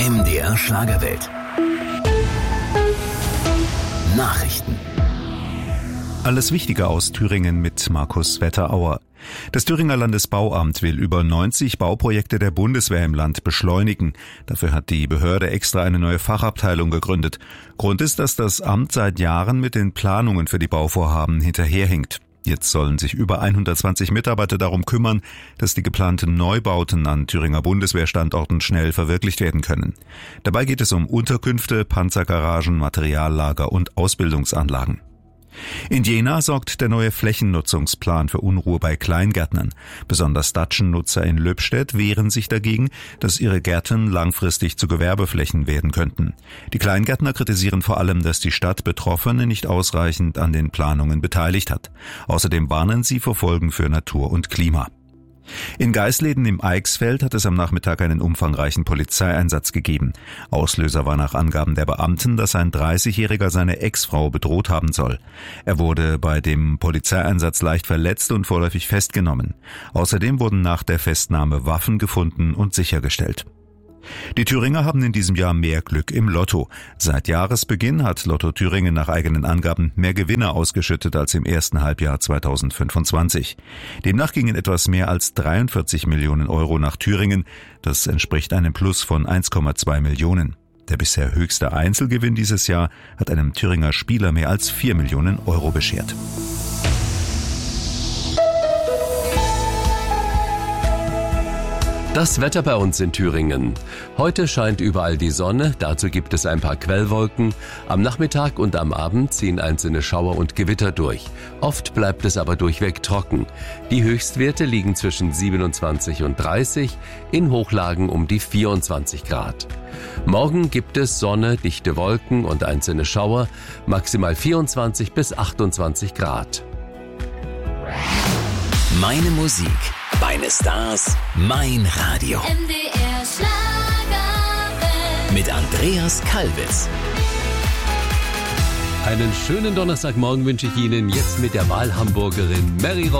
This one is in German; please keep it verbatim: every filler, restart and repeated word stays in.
M D R Schlagerwelt. Nachrichten. Alles Wichtige aus Thüringen mit Markus Wetterauer. Das Thüringer Landesbauamt will über neunzig Bauprojekte der Bundeswehr im Land beschleunigen. Dafür hat die Behörde extra eine neue Fachabteilung gegründet. Grund ist, dass das Amt seit Jahren mit den Planungen für die Bauvorhaben hinterherhinkt. Jetzt sollen sich über hundertzwanzig Mitarbeiter darum kümmern, dass die geplanten Neubauten an Thüringer Bundeswehrstandorten schnell verwirklicht werden können. Dabei geht es um Unterkünfte, Panzergaragen, Materiallager und Ausbildungsanlagen. In Jena sorgt der neue Flächennutzungsplan für Unruhe bei Kleingärtnern. Besonders Datschennutzer in Löbstedt wehren sich dagegen, dass ihre Gärten langfristig zu Gewerbeflächen werden könnten. Die Kleingärtner kritisieren vor allem, dass die Stadt Betroffene nicht ausreichend an den Planungen beteiligt hat. Außerdem warnen sie vor Folgen für Natur und Klima. In Geisleden im Eichsfeld hat es am Nachmittag einen umfangreichen Polizeieinsatz gegeben. Auslöser war nach Angaben der Beamten, dass ein dreißigjähriger seine Ex-Frau bedroht haben soll. Er wurde bei dem Polizeieinsatz leicht verletzt und vorläufig festgenommen. Außerdem wurden nach der Festnahme Waffen gefunden und sichergestellt. Die Thüringer haben in diesem Jahr mehr Glück im Lotto. Seit Jahresbeginn hat Lotto Thüringen nach eigenen Angaben mehr Gewinne ausgeschüttet als im ersten Halbjahr zweitausendfünfundzwanzig. Demnach gingen etwas mehr als dreiundvierzig Millionen Euro nach Thüringen. Das entspricht einem Plus von eins Komma zwei Millionen. Der bisher höchste Einzelgewinn dieses Jahr hat einem Thüringer Spieler mehr als vier Millionen Euro beschert. Das Wetter bei uns in Thüringen. Heute scheint überall die Sonne, dazu gibt es ein paar Quellwolken. Am Nachmittag und am Abend ziehen einzelne Schauer und Gewitter durch. Oft bleibt es aber durchweg trocken. Die Höchstwerte liegen zwischen siebenundzwanzig und dreißig, in Hochlagen um die vierundzwanzig Grad. Morgen gibt es Sonne, dichte Wolken und einzelne Schauer, maximal vierundzwanzig bis achtundzwanzig Grad. Meine Musik, meine Stars, mein Radio. M D R Schlagerwelt. Mit Andreas Kalbitz. Einen schönen Donnerstagmorgen wünsche ich Ihnen jetzt mit der Wahlhamburgerin Mary Rowe.